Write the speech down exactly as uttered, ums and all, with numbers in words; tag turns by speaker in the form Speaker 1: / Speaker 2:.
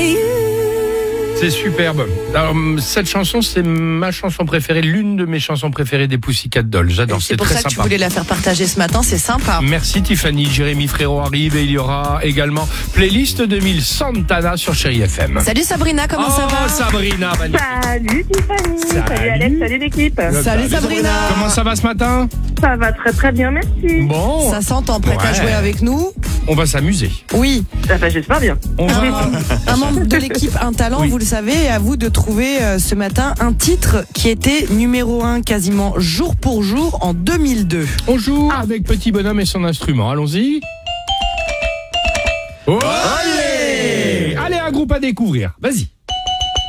Speaker 1: only you.
Speaker 2: C'est superbe. Alors, cette chanson, c'est ma chanson préférée, l'une de mes chansons préférées des Pussycat Dolls. J'adore, c'est,
Speaker 3: c'est pour
Speaker 2: très
Speaker 3: ça
Speaker 2: sympa.
Speaker 3: que tu voulais la faire partager ce matin, c'est sympa.
Speaker 2: Merci Tiffany, Jérémy Frérot arrive et il y aura également playlist deux mille Santana sur Chérie F M.
Speaker 3: Salut Sabrina, comment
Speaker 2: oh,
Speaker 3: ça va?
Speaker 2: Sabrina, magnifique.
Speaker 4: Salut Tiffany, salut, salut Alex, salut l'équipe.
Speaker 3: Salut, salut Sabrina.
Speaker 2: Comment ça va ce matin?
Speaker 4: Ça va très très bien, merci.
Speaker 2: Bon,
Speaker 3: ça s'entend, prête
Speaker 2: ouais.
Speaker 3: à jouer avec nous?
Speaker 2: On va s'amuser.
Speaker 3: Oui.
Speaker 4: Ça fait j'espère bien.
Speaker 2: On va...
Speaker 3: un, un membre de l'équipe, un talent, oui. Vous le savez, et à vous de trouver euh, ce matin un titre qui était numéro un quasiment jour pour jour en deux mille deux.
Speaker 2: On joue avec Petit Bonhomme et son instrument. Allons-y. Oh, allez, allez, un groupe à découvrir. Vas-y.